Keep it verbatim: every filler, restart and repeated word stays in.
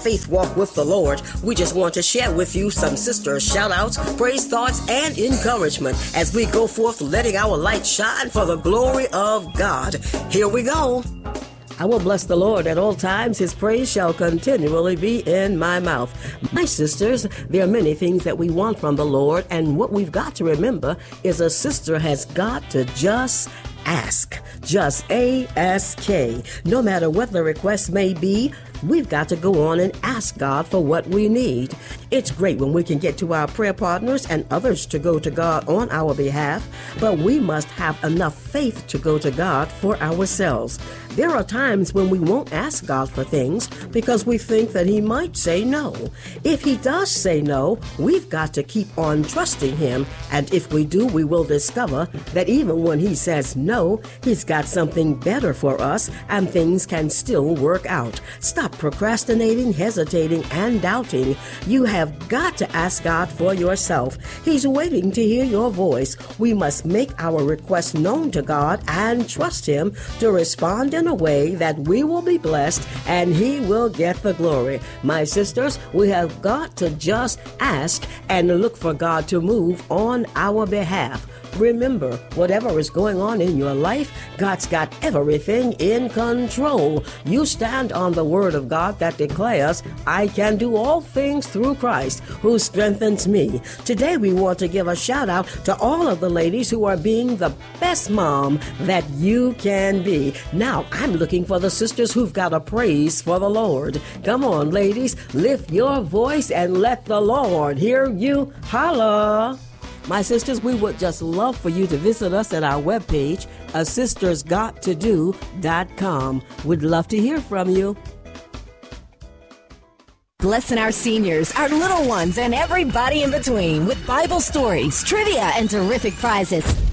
faith walk with the Lord, we just want to share with you some sister shout-outs, praise thoughts, and encouragement as we go forth letting our light shine for the glory of God. Here we go. I will bless the Lord at all times. His praise shall continually be in my mouth. My sisters, there are many things that we want from the Lord, and what we've got to remember is a sister has got to just ask. Just A S K. No matter what the request may be, we've got to go on and ask God for what we need. It's great when we can get to our prayer partners and others to go to God on our behalf, but we must have enough faith to go to God for ourselves. There are times when we won't ask God for things because we think that He might say no. If He does say no, we've got to keep on trusting Him, and if we do, we will discover that even when He says no, He's got something better for us, and things can still work out. Stop procrastinating, hesitating, and doubting. You have got to ask God for yourself. He's waiting to hear your voice. We must make our requests known to God and trust Him to respond in a way that we will be blessed and He will get the glory. My sisters, we have got to just ask and look for God to move on our behalf. Remember, whatever is going on in your life, God's got everything in control. You stand on the word of God that declares, I can do all things through Christ who strengthens me. Today we want to give a shout out to all of the ladies who are being the best mom that you can be. Now, I'm looking for the sisters who've got a praise for the Lord. Come on, ladies, lift your voice and let the Lord hear you holla. My sisters, we would just love for you to visit us at our webpage, a sisters got to do dot com. We'd love to hear from you. Blessing our seniors, our little ones, and everybody in between with Bible stories, trivia, and terrific prizes.